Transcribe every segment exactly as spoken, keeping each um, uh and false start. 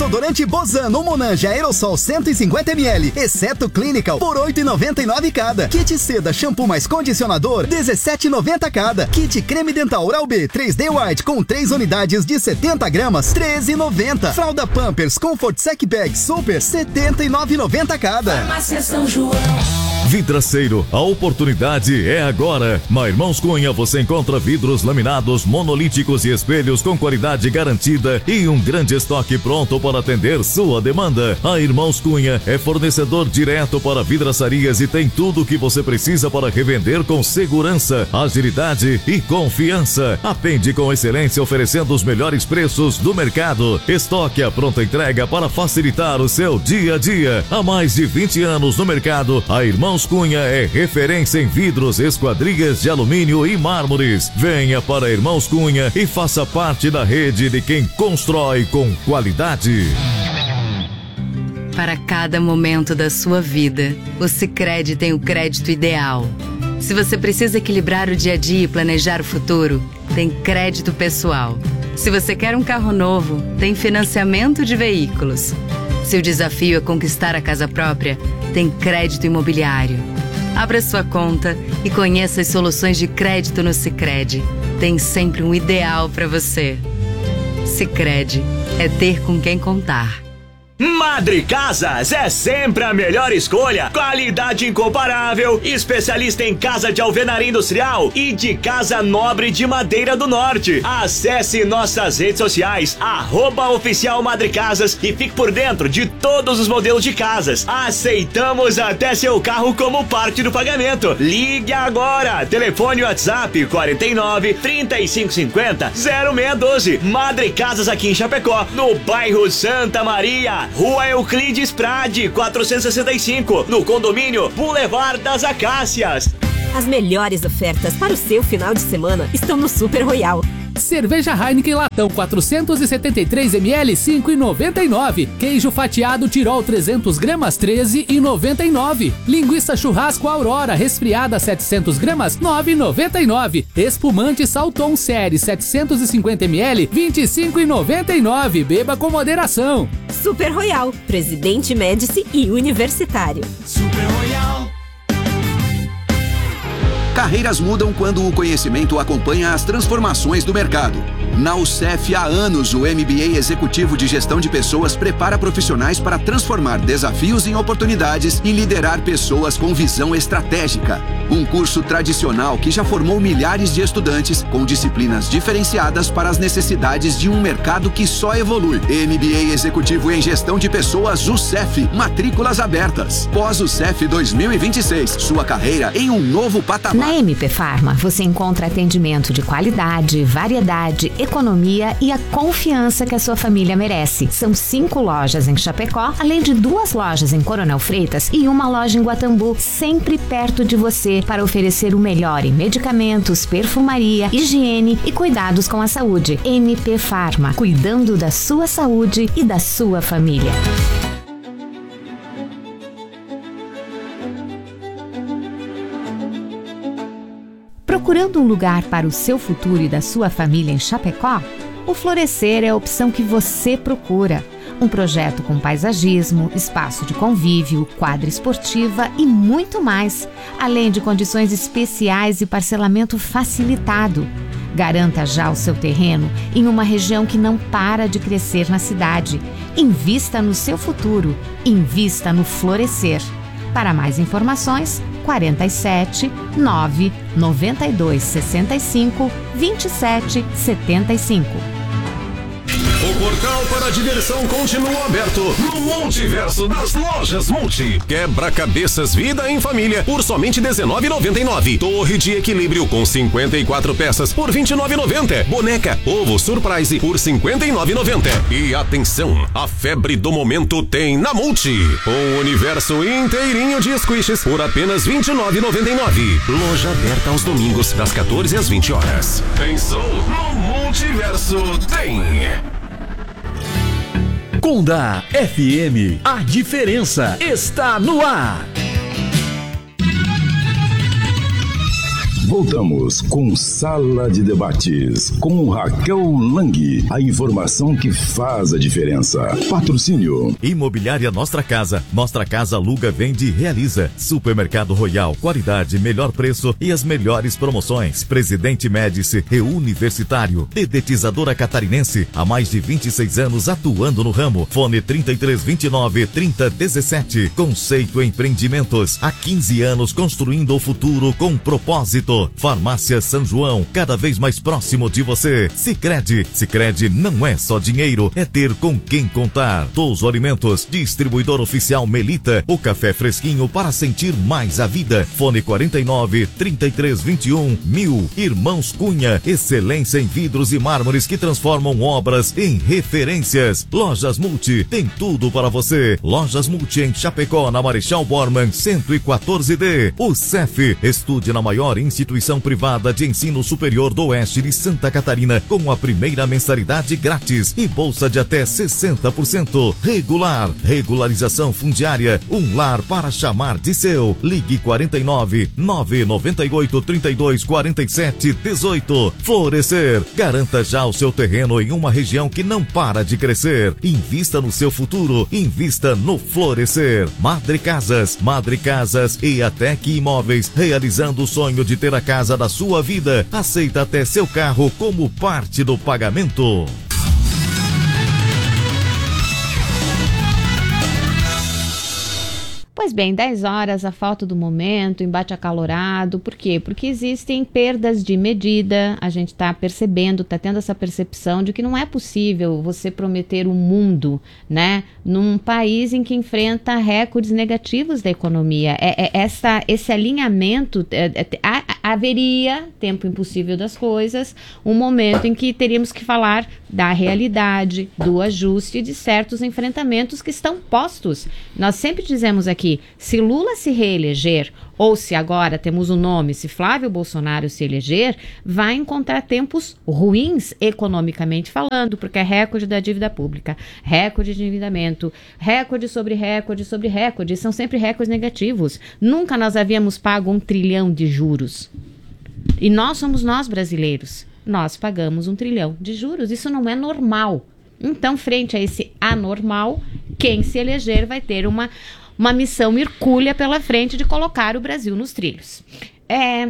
Desodorante Bozano Monange Aerosol cento e cinquenta mililitros, exceto Clinical, por oito reais e noventa e nove centavos cada. Kit Seda Shampoo mais Condicionador, dezessete reais e noventa centavos cada. Kit Creme Dental Oral B três D White com três unidades de setenta gramas, treze reais e noventa centavos. Fralda Pampers Comfort Sec Bag Super, setenta e nove reais e noventa centavos cada. Farmácia São João. Vidraceiro, a oportunidade é agora. Na Irmãos Cunha você encontra vidros laminados, monolíticos e espelhos com qualidade garantida e um grande estoque pronto para atender sua demanda. A Irmãos Cunha é fornecedor direto para vidraçarias e tem tudo o que você precisa para revender com segurança, agilidade e confiança. Atende com excelência oferecendo os melhores preços do mercado. Estoque à pronta entrega para facilitar o seu dia a dia. Há mais de vinte anos no mercado, a Irmãos Cunha é referência em vidros, esquadrias de alumínio e mármores. Venha para Irmãos Cunha e faça parte da rede de quem constrói com qualidade. Para cada momento da sua vida, o Sicredi tem o crédito ideal. Se você precisa equilibrar o dia a dia e planejar o futuro, tem crédito pessoal. Se você quer um carro novo, tem financiamento de veículos. Se o desafio é conquistar a casa própria, tem crédito imobiliário. Abra sua conta e conheça as soluções de crédito no Sicredi. Tem sempre um ideal para você. Sicredi é ter com quem contar. Madre Casas é sempre a melhor escolha. Qualidade incomparável, especialista em casa de alvenaria industrial e de casa nobre de madeira do norte. Acesse nossas redes sociais, arroba oficial Madre Casas e fique por dentro de todos os modelos de casas. Aceitamos até seu carro como parte do pagamento. Ligue agora, telefone WhatsApp quarenta e nove, trinta e cinco cinquenta, zero seis um dois. Madre Casas aqui em Chapecó, no bairro Santa Maria, Rua Euclides Prade, quatrocentos e sessenta e cinco, no condomínio Boulevard das Acácias. As melhores ofertas para o seu final de semana estão no Super Royal. Cerveja Heineken Latão quatrocentos e setenta e três mililitros, cinco reais e noventa e nove centavos. Queijo fatiado Tirol trezentas gramas, treze reais e noventa e nove centavos. Linguiça churrasco Aurora resfriada setecentas gramas, nove reais e noventa e nove centavos. Espumante Salton Série setecentos e cinquenta mililitros, vinte e cinco reais e noventa e nove centavos. Beba com moderação. Super Royal, Presidente Médici e Universitário. Super Royal. Carreiras mudam quando o conhecimento acompanha as transformações do mercado. Na U C E F há anos, o M B A Executivo de Gestão de Pessoas prepara profissionais para transformar desafios em oportunidades e liderar pessoas com visão estratégica. Um curso tradicional que já formou milhares de estudantes com disciplinas diferenciadas para as necessidades de um mercado que só evolui. M B A Executivo em Gestão de Pessoas U C E F. Matrículas abertas. Pós-U C E F dois mil e vinte e seis. Sua carreira em um novo patamar. Na M P Pharma, você encontra atendimento de qualidade, variedade, economia e a confiança que a sua família merece. São cinco lojas em Chapecó, além de duas lojas em Coronel Freitas e uma loja em Guatambu, sempre perto de você para oferecer o melhor em medicamentos, perfumaria, higiene e cuidados com a saúde. M P Pharma, cuidando da sua saúde e da sua família. Procurando um lugar para o seu futuro e da sua família em Chapecó? O Florescer é a opção que você procura. Um projeto com paisagismo, espaço de convívio, quadra esportiva e muito mais, além de condições especiais e parcelamento facilitado. Garanta já o seu terreno em uma região que não para de crescer na cidade. Invista no seu futuro. Invista no Florescer. Para mais informações, quarenta e sete, nove, noventa e dois, sessenta e cinco, vinte e sete, setenta e cinco. O portal para a diversão continua aberto no Multiverso das Lojas Multi. Quebra-cabeças Vida em Família por somente dezenove reais e noventa e nove centavos. Torre de equilíbrio com cinquenta e quatro peças por vinte e nove reais e noventa centavos. Boneca Ovo Surprise por cinquenta e nove reais e noventa centavos. E atenção, a febre do momento tem na Multi. Um universo inteirinho de squishes por apenas vinte e nove reais e noventa e nove centavos. Loja aberta aos domingos das quatorze às vinte horas. Pensou no Multiverso tem. Conda F M, a diferença está no ar. Voltamos com Sala de Debates, com Raquel Lang. A informação que faz a diferença. Patrocínio. Imobiliária Nostra Casa. Nostra Casa aluga, vende e realiza. Supermercado Royal, qualidade, melhor preço e as melhores promoções. Presidente Médici e Universitário. Dedetizadora Catarinense, há mais de vinte e seis anos atuando no ramo. Fone trinta e três, vinte e nove, trinta, dezessete. Conceito Empreendimentos, há quinze anos construindo o futuro com propósito. Farmácia São João, cada vez mais próximo de você. Sicredi, Sicredi não é só dinheiro, é ter com quem contar. Touso Alimentos, distribuidor oficial Melita, o café fresquinho para sentir mais a vida. Fone quarenta e nove, trinta e três, vinte e um, mil. Irmãos Cunha, excelência em vidros e mármores que transformam obras em referências. Lojas Multi, tem tudo para você. Lojas Multi em Chapecó, na Marechal Bormann, cento e quatorze D. O C E F, estude na maior instituição privada de ensino superior do oeste de Santa Catarina, com a primeira mensalidade grátis e bolsa de até sessenta por cento. Regular, regularização fundiária, um lar para chamar de seu. Ligue quarenta e nove, nove nove oito, trinta e dois, quarenta e sete, dezoito. Florescer, garanta já o seu terreno em uma região que não para de crescer. Invista no seu futuro, invista no Florescer. Madre Casas, Madre Casas e Atec Imóveis, realizando o sonho de ter a casa da sua vida. Aceita até seu carro como parte do pagamento. Pois bem, dez horas, a falta do momento, embate acalorado. Por quê? Porque existem perdas de medida, a gente está percebendo, está tendo essa percepção de que não é possível você prometer um mundo, né, num país em que enfrenta recordes negativos da economia. É, é, essa, esse alinhamento, é, é, haveria, tempo impossível das coisas, um momento em que teríamos que falar da realidade, do ajuste de certos enfrentamentos que estão postos. Nós sempre dizemos aqui, se Lula se reeleger, ou se agora temos o nome, se Flávio Bolsonaro se eleger, vai encontrar tempos ruins economicamente falando, porque é recorde da dívida pública, recorde de endividamento, recorde sobre recorde sobre recorde, são sempre recordes negativos. Nunca nós havíamos pago um trilhão de juros. E nós somos nós brasileiros. Nós pagamos um trilhão de juros. Isso não é normal. Então, frente a esse anormal, quem se eleger vai ter uma, uma missão hercúlea pela frente de colocar o Brasil nos trilhos. É,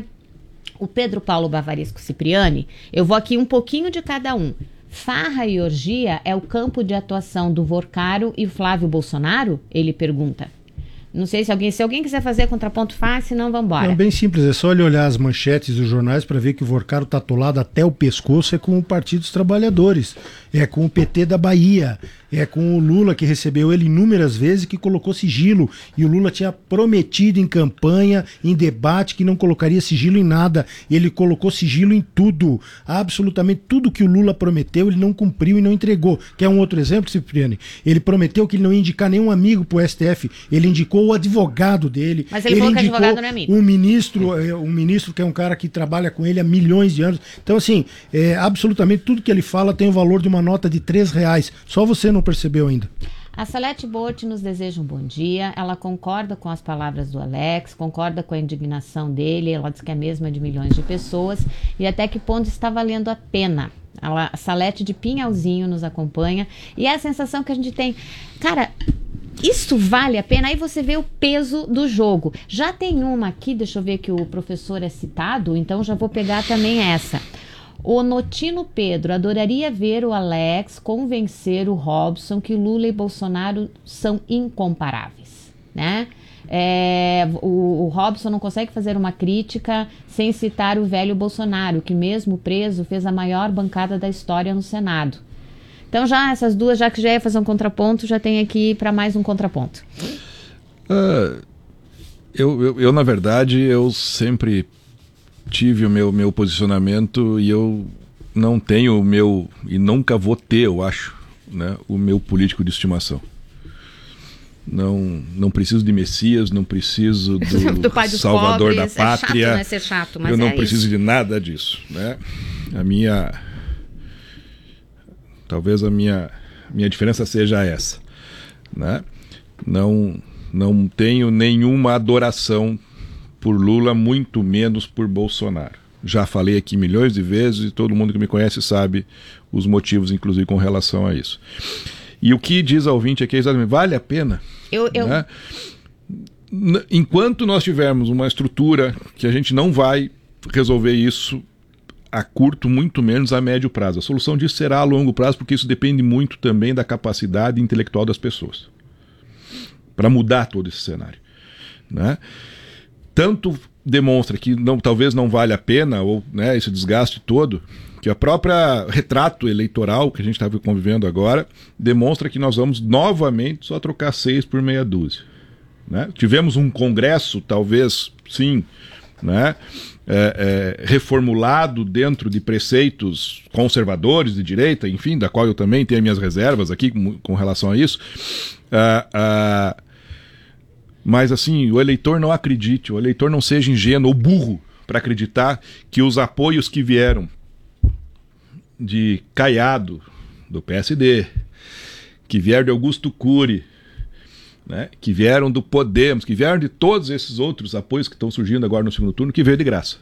o Pedro Paulo Bavaresco Cipriani, eu vou aqui um pouquinho de cada um. Farra e orgia é o campo de atuação do Vorcaro e Flávio Bolsonaro? Ele pergunta. Não sei se alguém, se alguém quiser fazer contraponto fácil, não, vamos embora. É bem simples, é só ele olhar as manchetes dos jornais para ver que o Vorcaro está atolado até o pescoço, é com o Partido dos Trabalhadores, é com o P T da Bahia, é com o Lula, que recebeu ele inúmeras vezes, que colocou sigilo, e o Lula tinha prometido em campanha, em debate, que não colocaria sigilo em nada. Ele colocou sigilo em tudo, absolutamente tudo que o Lula prometeu, ele não cumpriu e não entregou. Quer um outro exemplo, Cipriani? Ele prometeu que ele não ia indicar nenhum amigo pro S T F, ele indicou o advogado dele. Mas ele, ele falou que indicou advogado não é amigo. Um ministro, um ministro que é um cara que trabalha com ele há milhões de anos. Então, assim, é, absolutamente tudo que ele fala tem o valor de uma nota de três reais. Só você não percebeu ainda. A Salete Botti nos deseja um bom dia. Ela concorda com as palavras do Alex, concorda com a indignação dele. Ela diz que é a mesma de milhões de pessoas. E até que ponto está valendo a pena. Ela, a Salete de Pinhalzinho nos acompanha. E é a sensação que a gente tem... Cara... Isso vale a pena? Aí você vê o peso do jogo. Já tem uma aqui, deixa eu ver que o professor é citado, então já vou pegar também essa. O Notino Pedro adoraria ver o Alex convencer o Robson que Lula e Bolsonaro são incomparáveis, né? É, o, o Robson não consegue fazer uma crítica sem citar o velho Bolsonaro, que mesmo preso fez a maior bancada da história no Senado. Então já essas duas, já que já ia fazer um contraponto, já tem aqui para mais um contraponto. Uh, eu, eu, eu, na verdade, eu sempre tive o meu, meu posicionamento e eu não tenho o meu, e nunca vou ter, eu acho, né, o meu político de estimação. Não, não preciso de Messias, não preciso do, do pai dos Salvador pobres. da Pátria. É chato, né, ser chato, mas eu não é preciso isso. de nada disso, né? A minha... Talvez a minha, minha diferença seja essa, né? Não, não tenho nenhuma adoração por Lula, muito menos por Bolsonaro. Já falei aqui milhões de vezes e todo mundo que me conhece sabe os motivos, inclusive, com relação a isso. E o que diz ao ouvinte aqui é exatamente, vale a pena? Eu... eu... Né? Enquanto nós tivermos uma estrutura que a gente não vai resolver isso a curto, muito menos a médio prazo. A solução disso será a longo prazo, porque isso depende muito também da capacidade intelectual das pessoas para mudar todo esse cenário, né? Tanto demonstra que não, talvez não vale a pena, ou, né, esse desgaste todo, que a própria retrato eleitoral que a gente está convivendo agora demonstra que nós vamos novamente só trocar seis por meia dúzia, né? Tivemos um congresso, talvez, sim, né, é, é, reformulado dentro de preceitos conservadores de direita, enfim, da qual eu também tenho minhas reservas aqui com, com relação a isso. Ah, ah, mas assim, o eleitor não acredite, o eleitor não seja ingênuo ou burro para acreditar que os apoios que vieram de Caiado, do P S D, que vieram de Augusto Cury, né, que vieram do Podemos, que vieram de todos esses outros apoios que estão surgindo agora no segundo turno, que veio de graça.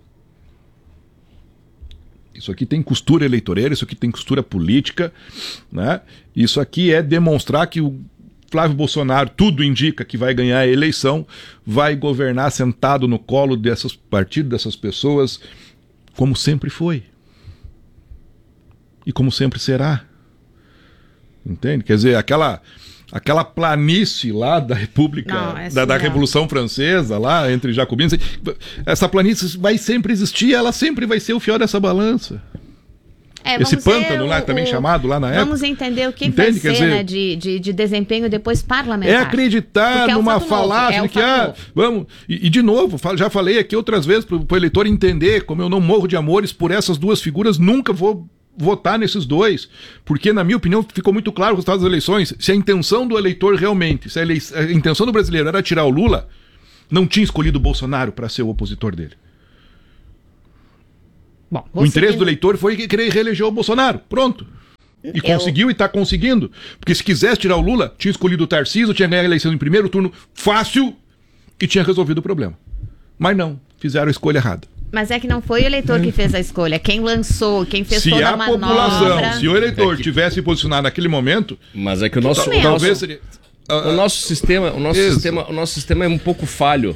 Isso aqui tem costura eleitoreira, isso aqui tem costura política, né? Isso aqui é demonstrar que o Flávio Bolsonaro, tudo indica que vai ganhar a eleição, vai governar sentado no colo dessas partidos, dessas pessoas, como sempre foi. E como sempre será. Entende? Quer dizer, aquela... Aquela planície lá da República, não, da, da Revolução Francesa, lá entre jacobinos, essa planície vai sempre existir, ela sempre vai ser o fiel dessa balança. É, esse pântano o, lá, o, também chamado lá na vamos época. Vamos entender o que Entende? vai ser, dizer, né, de, de, de desempenho depois parlamentar. É acreditar é numa falácia é de que, ah, vamos... E, e de novo, já falei aqui outras vezes para o eleitor entender, como eu não morro de amores por essas duas figuras, nunca vou votar nesses dois, porque na minha opinião ficou muito claro com os resultados das eleições, se a intenção do eleitor realmente, se a, ele... a intenção do brasileiro era tirar o Lula, não tinha escolhido o Bolsonaro para ser o opositor dele. Bom, o interesse seguindo... do eleitor foi querer reeleger o Bolsonaro, pronto. E eu... conseguiu e está conseguindo, porque se quisesse tirar o Lula, tinha escolhido o Tarcísio, tinha ganhado a eleição em primeiro turno fácil e tinha resolvido o problema. Mas não, fizeram a escolha errada. Mas é que não foi o eleitor que fez a escolha, quem lançou, quem fez se toda a manobra... População, se o eleitor é que... tivesse posicionado naquele momento... Mas é que o nosso... Talvez nosso, seria... O nosso sistema, o nosso sistema, o nosso sistema é um pouco falho.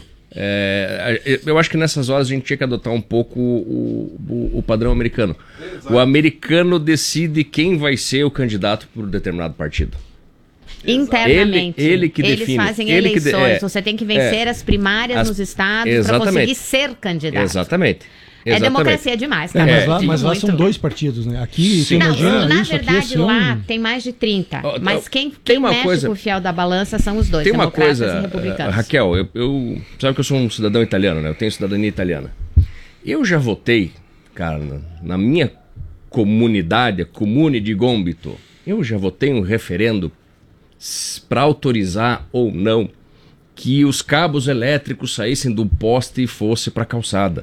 É, eu acho que nessas horas a gente tinha que adotar um pouco o, o, o padrão americano. Exato. O americano decide quem vai ser o candidato por determinado partido. Internamente. Ele, ele que Eles define. fazem ele eleições. Que de, é, você tem que vencer é, as primárias as, nos estados para conseguir ser candidato. Exatamente. É Exatamente. democracia demais, tá? É, mas lá, mas lá são dois partidos, né? Aqui, Sim. Não, imagina na isso, verdade, aqui é lá um... tem mais de trinta. Oh, mas quem, tem quem uma mexe coisa... com o fiel da balança são os dois, tem uma democratas coisa, e republicanos. Raquel, eu, eu... Sabe que eu sou um cidadão italiano, né? Eu tenho cidadania italiana. Eu já votei, cara, na minha comunidade, a Comune de Gombito, eu já votei um referendo para autorizar ou não que os cabos elétricos saíssem do poste e fosse para a calçada.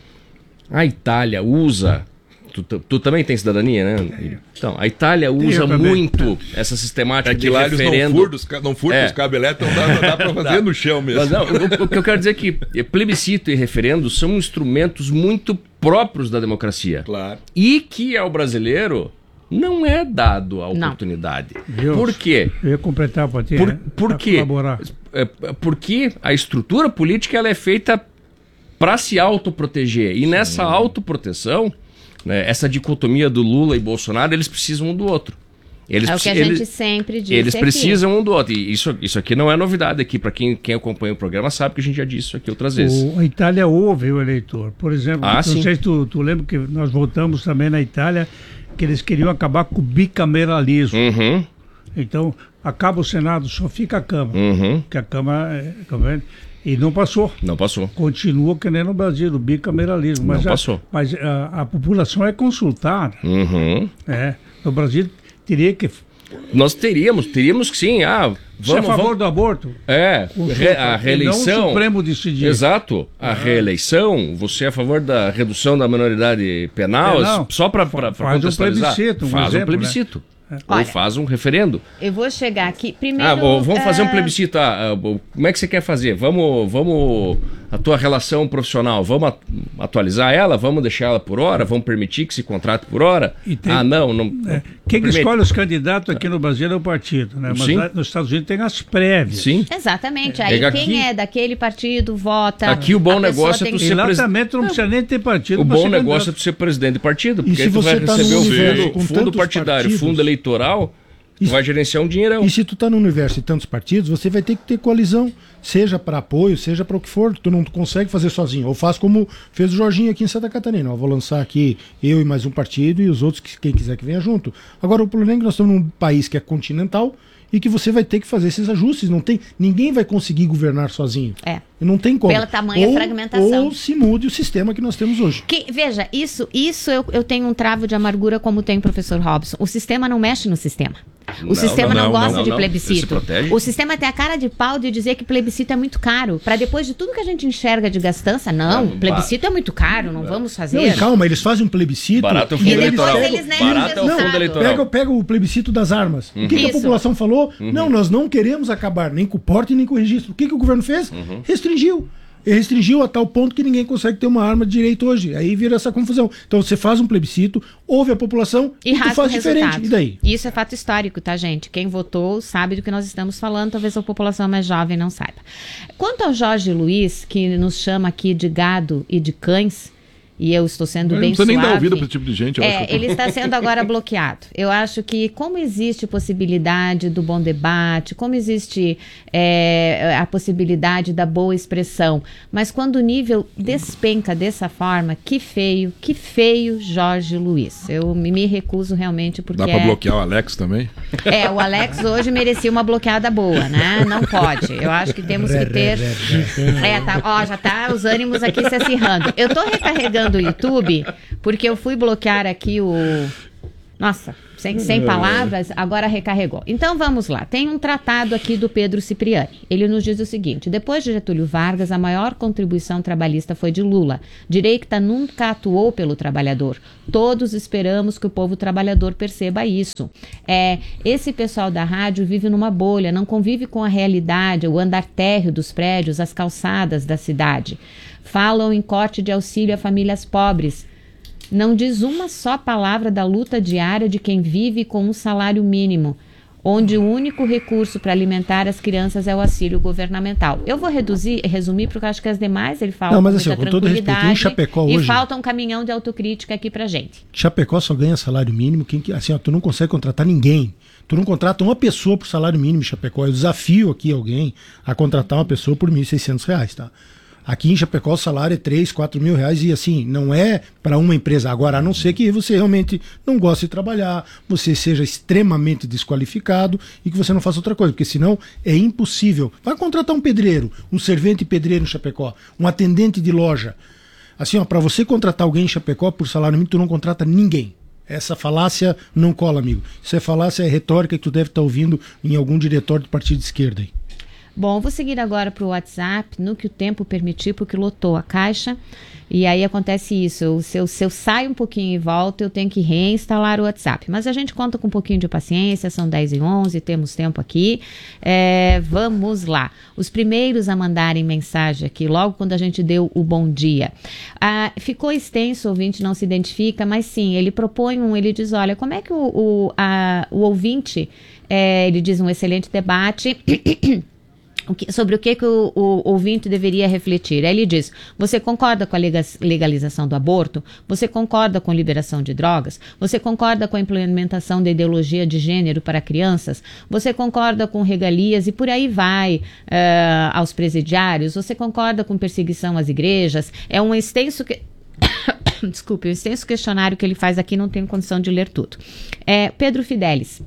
A Itália usa... Tu, tu, tu também tem cidadania, né? Então, a Itália usa muito essa sistemática é que de lá referendo. Eles não furtam, não furtam é. os cabos elétricos, não dá, dá para fazer dá. no chão mesmo. Mas não, o, o que eu quero dizer é que plebiscito e referendo são instrumentos muito próprios da democracia. Claro. E que ao brasileiro não é dado a oportunidade. Viu? Por quê? Eu ia completar para ti, Por, né? por pra quê? Colaborar. É, porque a estrutura política ela é feita para se autoproteger. E Sim. nessa autoproteção, né, essa dicotomia do Lula e Bolsonaro, eles precisam um do outro. Eles, é o que a eles, gente sempre diz. Eles aqui. precisam um do outro. E isso, isso aqui não é novidade aqui. Para quem, quem acompanha o programa sabe que a gente já disse isso aqui outras vezes. O, a Itália ouve o eleitor. Por exemplo, ah, não sim. sei se tu, tu lembra que nós votamos também na Itália que eles queriam acabar com o bicameralismo. Uhum. Então, acaba o Senado, só fica a Câmara. Uhum. Que a Câmara... É, e não passou. Não passou. Continua que nem no Brasil, o bicameralismo. Mas não a, passou. Mas a, a população é consultada. Uhum. É, no Brasil teria que... Nós teríamos, teríamos que sim. Ah, vamos, Você é a favor vamos... do aborto? É, re, a reeleição... Não o Supremo decidir. Exato. A ah. reeleição, você é a favor da redução da minoridade penal? É, não. Só para Faz um plebiscito. Um faz exemplo, um plebiscito. Né? Ou Olha, faz um referendo. Eu vou chegar aqui. Primeiro. Ah, vamos fazer uh... um plebiscito. Ah, como é que você quer fazer? Vamos, vamos a tua relação profissional, vamos atualizar ela? Vamos deixar ela por hora? Vamos permitir que se contrate por hora? Tem, ah, não, não. É, quem que escolhe os candidatos aqui no Brasil é o partido, né? Mas Sim. lá nos Estados Unidos tem as prévias. Sim. Exatamente. Aí é quem aqui, é daquele partido vota. Aqui o bom negócio é tu ser presidente. Não precisa nem ter partido. O bom negócio é tu ser presidente de partido, porque aí tu vai tá receber o fundo, com fundo partidário, partidos, fundo eleitoral. Tu Isso, vai gerenciar um dinheirão. E se tu tá no universo de tantos partidos, você vai ter que ter coalizão, seja para apoio, seja para o que for. Tu não consegue fazer sozinho. Ou faz como fez o Jorginho aqui em Santa Catarina. Eu vou lançar aqui eu e mais um partido e os outros, que, quem quiser que venha junto. Agora, o problema é que nós estamos num país que é continental e que você vai ter que fazer esses ajustes. Não tem, ninguém vai conseguir governar sozinho. É. Não tem como. Pela tamanha ou, fragmentação. Ou se mude o sistema que nós temos hoje. Que, veja, isso, isso eu, eu tenho um travo de amargura como tem o professor Robson. O sistema não mexe no sistema. O Não, sistema não, não, gosta não, de não. plebiscito. Ele se O sistema tem a cara de pau de dizer que plebiscito é muito caro. Para depois de tudo que a gente enxerga de gastança, não, Não, plebiscito é muito caro, não vamos fazer. Não, e calma, eles fazem um plebiscito. Barato é o e fundo eles eleitoral. pegam- Eles negam o Barato é o resultado. fundo eleitoral. Pega, pega o plebiscito das armas. O que, que a Isso. população falou? Uhum. Não, nós não queremos acabar nem com o porte nem com o registro. O que, que o governo fez? Uhum. Restringiu. Ele restringiu a tal ponto que ninguém consegue ter uma arma de direito hoje. Aí vira essa confusão. Então você faz um plebiscito, ouve a população E e, tu rasga o faz diferente. resultado. E daí? Isso é fato histórico, tá, gente? Quem votou sabe do que nós estamos falando, talvez a população mais jovem não saiba. Quanto ao Jorge Luiz, que nos chama aqui de gado e de cães, e eu estou sendo Não bem precisa suave. nem dar ouvido para esse tipo de gente. eu acho É, que eu tô- ele está sendo agora bloqueado. Eu acho que como existe possibilidade do bom debate, como existe é, a possibilidade da boa expressão, mas quando o nível despenca dessa forma, que feio, que feio Jorge Luiz. Eu me, me recuso realmente porque Dá para é... bloquear o Alex também? É, o Alex hoje merecia uma bloqueada boa, né? Não pode. Eu acho que temos que ter... É, tá, ó, já tá os ânimos aqui se acirrando. Eu tô recarregando o YouTube, porque eu fui bloquear aqui o... Nossa, sem, sem palavras, agora recarregou. Então vamos lá, tem um tratado aqui do Pedro Cipriani. Ele nos diz o seguinte: depois de Getúlio Vargas, a maior contribuição trabalhista foi de Lula. Direita nunca atuou pelo trabalhador. Todos esperamos que o povo trabalhador perceba isso. É, esse pessoal da rádio vive numa bolha, não convive com a realidade, o andar térreo dos prédios, as calçadas da cidade. Falam em corte de auxílio a famílias pobres. Não diz uma só palavra da luta diária de quem vive com um salário mínimo, onde o único recurso para alimentar as crianças é o auxílio governamental. Eu vou reduzir, resumir, porque eu acho que as demais ele fala Não, mas com assim, muita com todo respeito, tranquilidade em Chapecó e hoje- falta um caminhão de autocrítica aqui pra gente. Chapecó só ganha salário mínimo. Quem, que- assim, ó, tu não consegue contratar ninguém. Tu não contrata uma pessoa por salário mínimo em Chapecó. Eu desafio aqui alguém a contratar uma pessoa por mil e seiscentos reais, tá? Aqui em Chapecó o salário é três, quatro mil reais e assim, não é para uma empresa. Agora, a não ser que você realmente não goste de trabalhar, você seja extremamente desqualificado e que você não faça outra coisa, porque senão é impossível. Vai contratar um pedreiro, um servente pedreiro em Chapecó, um atendente de loja. Assim, ó, para você contratar alguém em Chapecó por salário mínimo, tu não contrata ninguém. Essa falácia não cola, amigo. Isso é falácia, é retórica que tu deve estar ouvindo em algum diretório do partido de esquerda aí. Bom, vou seguir agora para o WhatsApp, no que o tempo permitir, porque lotou a caixa. E aí acontece isso, eu, se, eu, se eu saio um pouquinho e volto, eu tenho que reinstalar o WhatsApp. Mas a gente conta com um pouquinho de paciência, são dez e onze, temos tempo aqui. É, vamos lá. Os primeiros a mandarem mensagem aqui, logo quando a gente deu o bom dia. Ah, ficou extenso, o ouvinte não se identifica, mas sim, ele propõe um, ele diz, olha, como é que o, o, a, o ouvinte, é, ele diz um excelente debate... O que, sobre o que, que o, o ouvinte deveria refletir. Aí ele diz, você concorda com a legalização do aborto? Você concorda com a liberação de drogas? Você concorda com a implementação da ideologia de gênero para crianças? Você concorda com regalias e por aí vai uh, aos presidiários? Você concorda com perseguição às igrejas? É um extenso... Que... Desculpe, um extenso questionário que ele faz aqui, não tenho condição de ler tudo. É, Pedro Fidelis.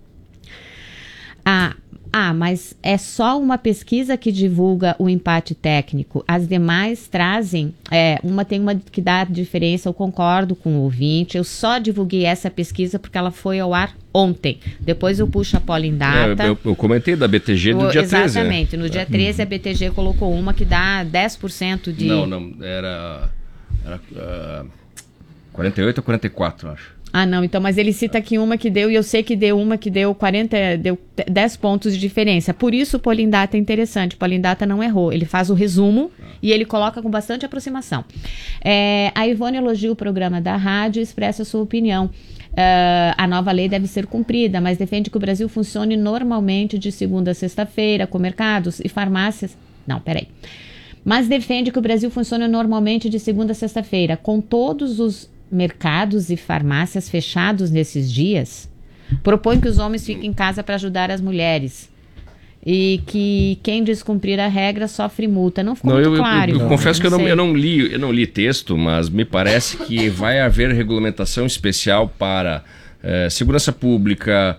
Ah... Ah, mas é só uma pesquisa que divulga o empate técnico. As demais trazem, é, uma tem uma que dá diferença, eu concordo com o ouvinte. Eu só divulguei essa pesquisa porque ela foi ao ar ontem. Depois eu puxo a Polling Data. É, eu, eu comentei da B T G do o, dia treze. Exatamente, no dia treze a B T G colocou uma que dá dez por cento de... Não, não, era, era uh, quarenta e oito a quarenta e quatro, acho. Ah, não, então, mas ele cita aqui uma que deu, e eu sei que deu uma que deu quarenta, deu dez pontos de diferença. Por isso o Polindata é interessante. O Polindata não errou. Ele faz o resumo e ele coloca com bastante aproximação. É, a Ivone elogia o programa da rádio e expressa a sua opinião. Uh, a nova lei deve ser cumprida, mas defende que o Brasil funcione normalmente de segunda a sexta-feira, com mercados e farmácias. Não, peraí. Mas defende que o Brasil funcione normalmente de segunda a sexta-feira, com todos os mercados e farmácias fechados nesses dias. Propõe que os homens fiquem em casa para ajudar as mulheres e que quem descumprir a regra sofre multa. Não ficou não, muito eu, claro. Eu, eu, eu confesso não que eu não, eu, não li, eu não li texto, mas me parece que vai haver regulamentação especial para eh, segurança pública,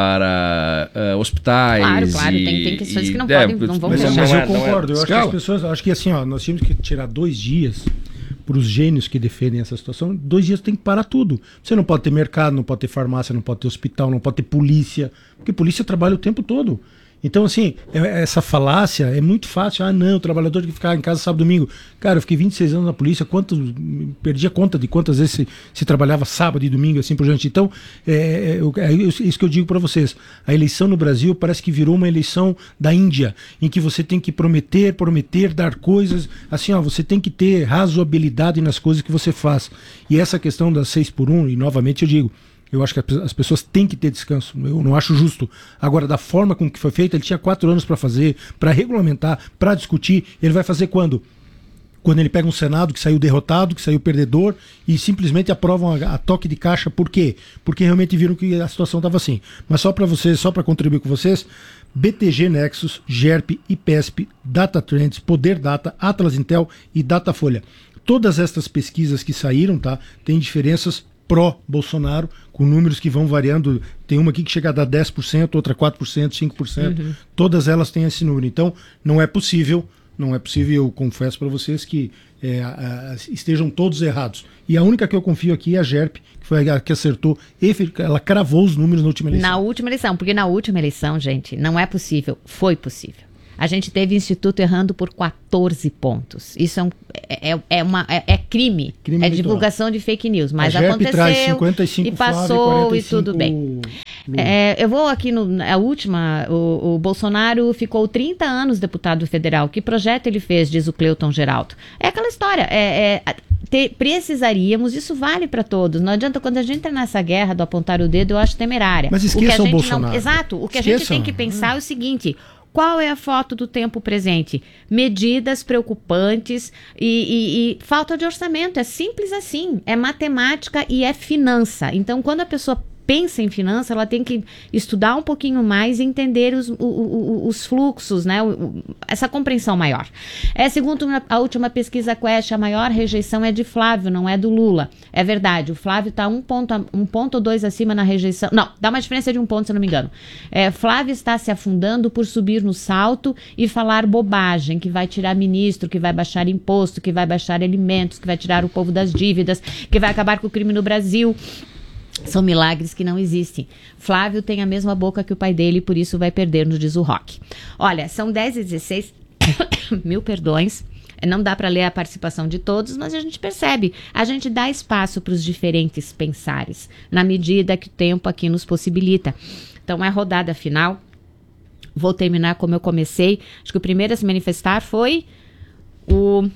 para uh, hospitais. Claro, claro, e, tem, tem questões e, que não é, podem, não vão mas, fechar. mas eu não é, concordo, não é eu acho que as pessoas, acho que assim, ó, nós tínhamos que tirar dois dias para os gênios que defendem essa situação, dois dias tem que parar tudo. Você não pode ter mercado, não pode ter farmácia, não pode ter hospital, não pode ter polícia, porque polícia trabalha o tempo todo. Então, assim, é, essa falácia é muito fácil. Ah, não, o trabalhador tem que ficar em casa sábado e domingo. Cara, eu fiquei vinte e seis anos na polícia, quanto, perdi a conta de quantas vezes se, se trabalhava sábado e domingo, assim por diante. Então, é, é, é isso que eu digo para vocês. A eleição no Brasil parece que virou uma eleição da Índia, em que você tem que prometer, prometer, dar coisas. Assim, ó, você tem que ter razoabilidade nas coisas que você faz. E essa questão das seis por um, e novamente eu digo, eu acho que as pessoas têm que ter descanso. Eu não acho justo. Agora, da forma com que foi feito, ele tinha quatro anos para fazer, para regulamentar, para discutir. Ele vai fazer quando? Quando ele pega um Senado que saiu derrotado, que saiu perdedor, e simplesmente aprovam a, a toque de caixa. Por quê? Porque realmente viram que a situação estava assim. Mas só para vocês, só para contribuir com vocês, B T G Nexus, GERP, IPESP, Data Trends, Poder Data, Atlas Intel e Datafolha. Todas estas pesquisas que saíram, tá, têm diferenças pró-Bolsonaro, com números que vão variando. Tem uma aqui que chega a dar dez por cento, outra quatro por cento, cinco por cento. Uhum. Todas elas têm esse número. Então, não é possível, não é possível, eu confesso para vocês que é, a, a, estejam todos errados. E a única que eu confio aqui é a GERP, que foi a que acertou, ela cravou os números na última eleição. Na última eleição, porque na última eleição, gente, não é possível, foi possível. A gente teve Instituto errando por quatorze pontos. Isso é, um, é, é, uma, é, é crime, crime é divulgação de fake news. Mas a GERP aconteceu traz cinquenta e cinco e passou e tudo bem. É, eu vou aqui no, a última, o, o Bolsonaro ficou trinta anos deputado federal. Que projeto ele fez, diz o Cleuton Geraldo? É aquela história, é, é, ter, precisaríamos, isso vale para todos. Não adianta, quando a gente entra nessa guerra do apontar o dedo, eu acho temerária. Mas esqueçam o, o Bolsonaro. Não, exato, o que esqueçam. a gente tem que pensar é o seguinte: qual é a foto do tempo presente? Medidas preocupantes e, e, e falta de orçamento. É simples assim. É matemática e é finança. Então, quando a pessoa pensa em finança, ela tem que estudar um pouquinho mais e entender os, o, o, os fluxos, né? O, o, essa compreensão maior. É, segundo a última pesquisa Quest, a maior rejeição é de Flávio, não é do Lula. É verdade, o Flávio está um ponto, um ponto ou dois acima na rejeição. Não, dá uma diferença de um ponto, se eu não me engano. É, Flávio está se afundando por subir no salto e falar bobagem, que vai tirar ministro, que vai baixar imposto, que vai baixar alimentos, que vai tirar o povo das dívidas, que vai acabar com o crime no Brasil. São milagres que não existem. Flávio tem a mesma boca que o pai dele, por isso vai perder, nos diz o Rock. Olha, são dez e dezesseis, mil perdões. Não dá para ler a participação de todos, mas a gente percebe. A gente dá espaço para os diferentes pensares, na medida que o tempo aqui nos possibilita. Então, é rodada final. Vou terminar como eu comecei. Acho que o primeiro a se manifestar foi o...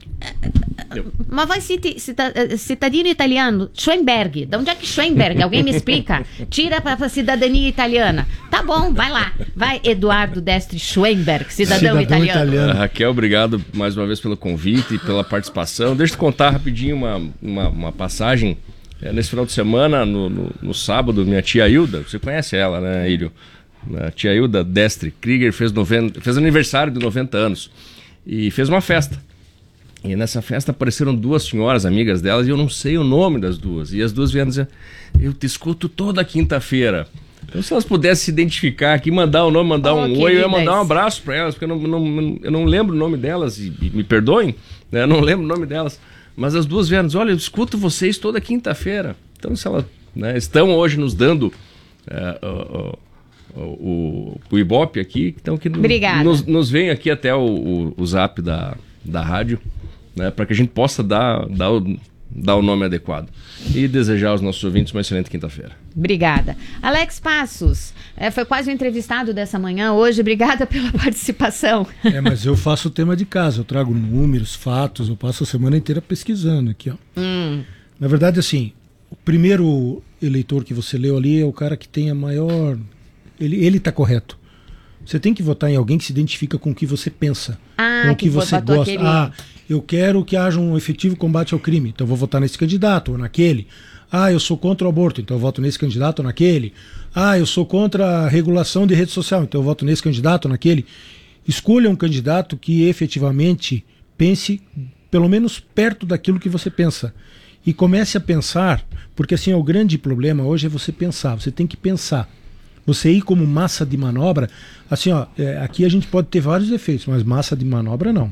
Mas vai cita, cita, citadino italiano, Schoenberg. De onde é que Schoenberg? Alguém me explica? Tira para a cidadania italiana. Tá bom, vai lá. Vai, Eduardo Destri Schoenberg, cidadão, cidadão italiano. italiano. Uh, Raquel, obrigado mais uma vez pelo convite e pela participação. Deixa eu contar rapidinho uma, uma, uma passagem. É, nesse final de semana, no, no, no sábado, minha tia Hilda, você conhece ela, né, Ilho? A tia Hilda Destri Krieger fez, noventa, fez aniversário de noventa anos e fez uma festa. E nessa festa apareceram duas senhoras amigas delas e eu não sei o nome das duas. E as duas vieram dizer, eu te escuto toda quinta-feira. Então, se elas pudessem se identificar aqui, mandar o nome, mandar oh, um oi, eu ia mandar um abraço para elas, porque eu não, não, eu não lembro o nome delas, e, e me perdoem, né? Eu não lembro o nome delas. Mas as duas vieram dizer, olha, eu escuto vocês toda quinta-feira. Então, se elas, né, estão hoje nos dando uh, uh, uh, o, o Ibope aqui, então que nos, nos vem aqui até o, o, o zap da, da rádio, né, para que a gente possa dar, dar o, dar o nome adequado. E desejar aos nossos ouvintes uma excelente quinta-feira. Obrigada. Alex Passos, é, foi quase um entrevistado dessa manhã hoje. Obrigada pela participação. É, mas eu faço o tema de casa, eu trago números, fatos, eu passo a semana inteira pesquisando aqui, ó. Hum. Na verdade, assim, o primeiro eleitor que você leu ali é o cara que tem a maior... Ele, ele tá correto. Você tem que votar em alguém que se identifica com o que você pensa, Ah, com o que, que você botou gosta. aquele- Ah, eu quero que haja um efetivo combate ao crime, então eu vou votar nesse candidato ou naquele. Ah, eu sou contra o aborto, então eu voto nesse candidato ou naquele. Ah, eu sou contra a regulação de rede social, então eu voto nesse candidato ou naquele. Escolha um candidato que efetivamente pense pelo menos perto daquilo que você pensa. E comece a pensar, porque assim, o grande problema hoje é você pensar, você tem que pensar. Você ir como massa de manobra, assim, ó, é, aqui a gente pode ter vários efeitos, mas massa de manobra não.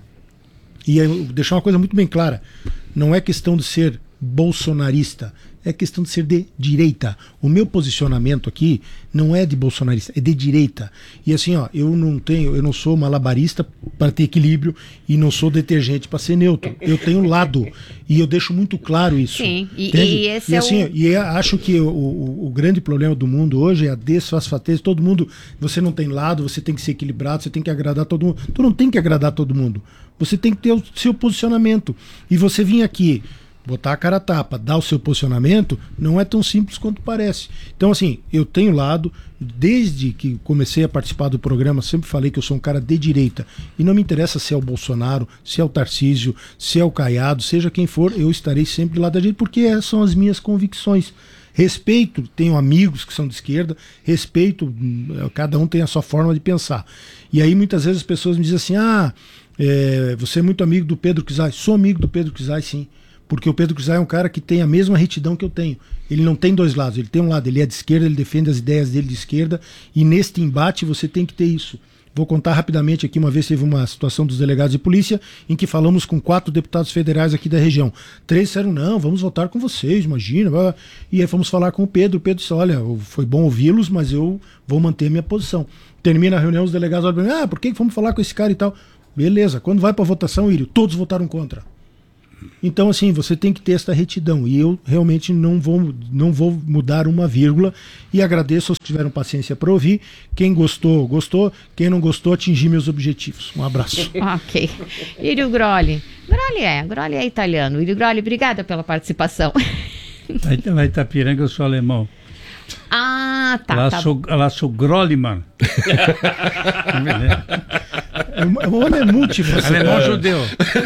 E eu vou deixar uma coisa muito bem clara, não é questão de ser bolsonarista, é questão de ser de direita. O meu posicionamento aqui não é de bolsonarista, é de direita. E assim, ó, eu não tenho, eu não sou malabarista para ter equilíbrio e não sou detergente para ser neutro. Eu tenho lado e eu deixo muito claro isso. Sim, e, Entende? e esse E é assim, o... e eu acho que o, o, o grande problema do mundo hoje é a desfasfatez. Todo mundo, você não tem lado, você tem que ser equilibrado, você tem que agradar todo mundo. Tu não tem que agradar todo mundo. Você tem que ter o seu posicionamento. E você vir aqui, botar a cara a tapa, dar o seu posicionamento, não é tão simples quanto parece. Então, assim, eu tenho lado, desde que comecei a participar do programa, sempre falei que eu sou um cara de direita. E não me interessa se é o Bolsonaro, se é o Tarcísio, se é o Caiado, seja quem for, eu estarei sempre lá da direita, porque essas são as minhas convicções. Respeito, tenho amigos que são de esquerda, respeito, cada um tem a sua forma de pensar. E aí muitas vezes as pessoas me dizem assim, ah, é, você é muito amigo do Pedro Kizai. Sou amigo do Pedro Kizai, sim. Porque o Pedro Kizai é um cara que tem a mesma retidão que eu tenho. Ele não tem dois lados, ele tem um lado, ele é de esquerda, ele defende as ideias dele de esquerda, e neste embate você tem que ter isso. Vou contar rapidamente aqui, uma vez teve uma situação dos delegados de polícia, em que falamos com quatro deputados federais aqui da região. Três disseram, não, vamos votar com vocês, imagina. E aí fomos falar com o Pedro, o Pedro disse, olha, foi bom ouvi-los, mas eu vou manter minha posição. Termina a reunião, os delegados olham para mim, ah, por que fomos falar com esse cara e tal? Beleza, quando vai para a votação, Írio, todos votaram contra. Então, assim, você tem que ter esta retidão. E eu realmente não vou, não vou mudar uma vírgula. E agradeço aos que tiveram paciência para ouvir. Quem gostou, gostou. Quem não gostou, atingi meus objetivos. Um abraço. Ok. Írio Grolli. Grolli é, Grolli é italiano. Írio Grolli, obrigada pela participação. Lá, lá em Itapiranga eu sou alemão. Ah, tá. Lá, tá. sou, lá sou Grolliman. O homem é múltiplo. Alemão judeu.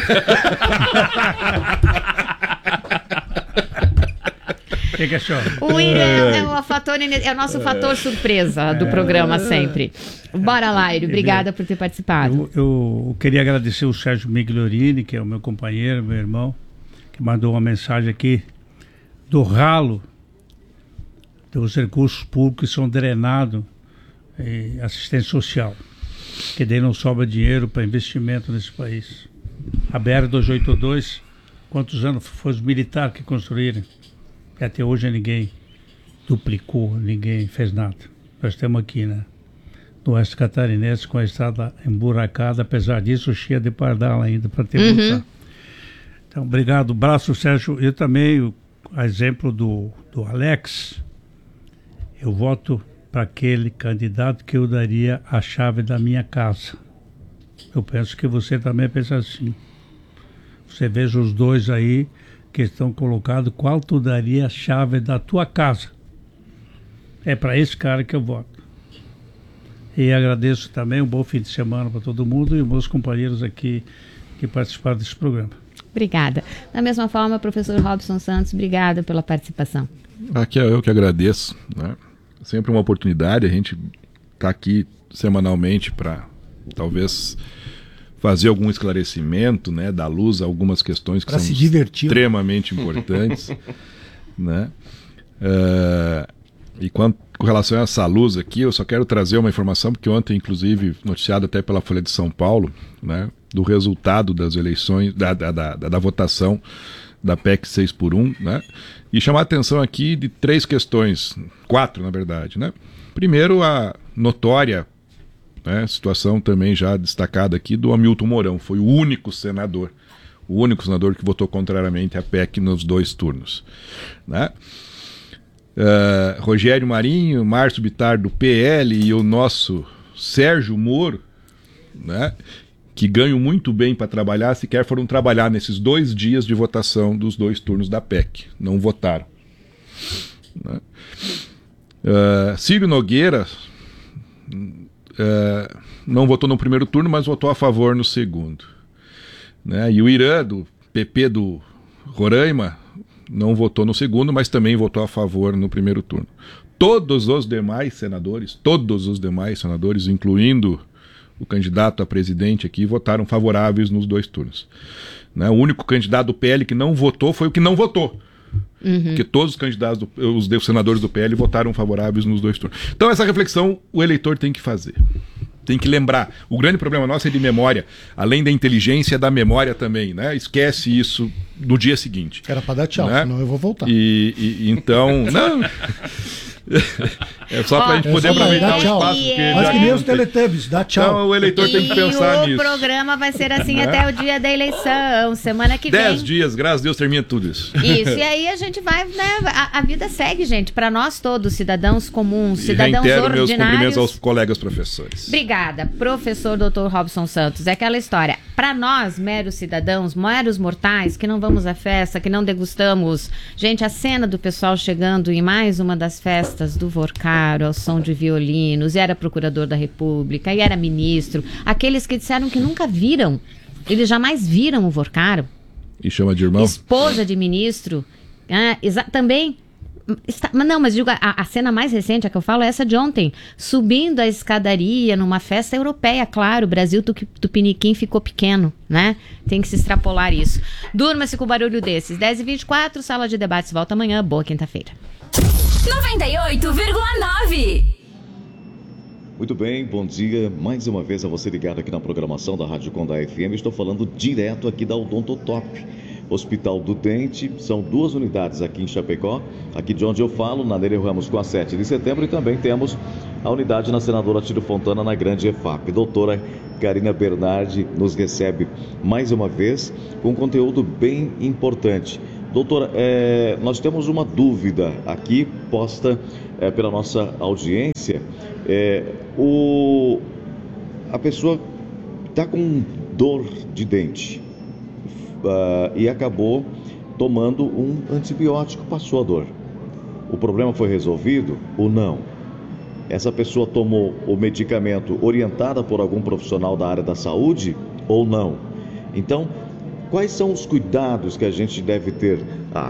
O que, que achou? O Írio é, é, o fator, é o nosso fator surpresa do programa sempre. Bora lá, Írio. Obrigada por ter participado. Eu, eu queria agradecer o Sérgio Migliorini, que é o meu companheiro, meu irmão, que mandou uma mensagem aqui do ralo dos recursos públicos que são drenados em assistência social, que daí não sobra dinheiro para investimento nesse país. A B R duzentos e oitenta e dois, quantos anos foi os militares que construíram? E até hoje ninguém duplicou, ninguém fez nada. Nós estamos aqui, né, no Oeste Catarinense com a estrada emburacada, apesar disso cheia de pardal ainda para ter Uhum. voltar. Então, obrigado, braço, Sérgio. Eu também, o a exemplo do, do Alex, eu voto para aquele candidato que eu daria a chave da minha casa. Eu penso que você também pensa assim. Você veja os dois aí que estão colocados, qual tu daria a chave da tua casa? É para esse cara que eu voto. E agradeço também, um bom fim de semana para todo mundo e meus companheiros aqui que participaram desse programa. Obrigada. Da mesma forma, professor Robson Santos, obrigada pela participação. Aqui é eu que agradeço, né? Sempre uma oportunidade, a gente está aqui semanalmente para talvez fazer algum esclarecimento, né, dar luz a algumas questões que pra são se divertir. extremamente importantes, né? Uh, e quanto, com relação a essa luz aqui, eu só quero trazer uma informação, porque ontem, inclusive, noticiado até pela Folha de São Paulo, né, do resultado das eleições, da, da, da, da votação da P E C seis por um, né? E chamar a atenção aqui de três questões, quatro na verdade, né? Primeiro, a notória, né, situação também já destacada aqui do Hamilton Mourão, foi o único senador, o único senador que votou contrariamente à P E C nos dois turnos. Né? Uh, Rogério Marinho, Márcio Bittar do P L e o nosso Sérgio Moro, né, que ganham muito bem para trabalhar, sequer foram trabalhar nesses dois dias de votação dos dois turnos da P E C. Não votaram. Né? Uh, Ciro Nogueira uh, não votou no primeiro turno, mas votou a favor no segundo. Né? E o Irã, do P P do Roraima, não votou no segundo, mas também votou a favor no primeiro turno. Todos os demais senadores, todos os demais senadores, incluindo o candidato a presidente aqui, votaram favoráveis nos dois turnos. Né? O único candidato do P L que não votou foi o que não votou. Uhum. Porque todos os candidatos, do, os, os senadores do P L votaram favoráveis nos dois turnos. Então essa reflexão o eleitor tem que fazer. Tem que lembrar. O grande problema nosso é de memória. Além da inteligência, é da memória também, né? Esquece isso no dia seguinte. Era para dar tchau, né? Senão eu vou voltar. E, e então... não... É só pra gente poder aproveitar o espaço. Que Mas que nem os Teletubbies, dá tchau. Então o eleitor e tem que pensar o nisso. O programa vai ser assim até o dia da eleição, semana que vem. Dez dias, graças a Deus, termina tudo isso. Isso, e aí a gente vai, né, a, a vida segue, gente, para nós todos, cidadãos comuns, e cidadãos reitero ordinários. meus cumprimentos aos colegas professores. Obrigada, professor doutor Robson Santos. É aquela história, para nós, meros cidadãos, meros mortais, que não vamos à festa, que não degustamos, gente, a cena do pessoal chegando em mais uma das festas do Vorcaro, ao som de violinos, e era procurador da República, e era ministro, aqueles que disseram que nunca viram, eles jamais viram o Vorcaro. E chama de irmão? Esposa de ministro, ah, também, está, mas não, mas digo, a, a cena mais recente, a que eu falo, é essa de ontem, subindo a escadaria numa festa europeia, claro, o Brasil Tupiniquim ficou pequeno, né? Tem que se extrapolar isso. Durma-se com barulho desses. dez e vinte e quatro, Sala de Debates volta amanhã, boa quinta-feira. noventa e oito vírgula nove. Muito bem, bom dia. Mais uma vez a você ligado aqui na programação da Rádio Condá F M. Estou falando direto aqui da Odontotop, Hospital do Dente. São duas unidades aqui em Chapecó. Aqui de onde eu falo, na Nereu Ramos com a sete de setembro. E também temos a unidade na Senadora Tiro Fontana, na Grande E F A P. Doutora Karina Bernardi nos recebe mais uma vez com um conteúdo bem importante. Doutora, é, nós temos uma dúvida aqui posta é, pela nossa audiência. É, o, a pessoa está com dor de dente uh, e acabou tomando um antibiótico, passou a dor. O problema foi resolvido ou não? Essa pessoa tomou o medicamento orientada por algum profissional da área da saúde ou não? Então, quais são os cuidados que a gente deve ter? Ah,